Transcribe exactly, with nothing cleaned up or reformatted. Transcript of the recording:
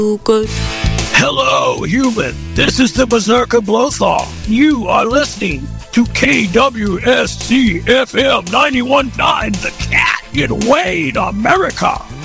Good. Hello, human. This is the Berserker Blothar. You are listening to K W S C F M ninety-one point nine, The Cat in Wade, America.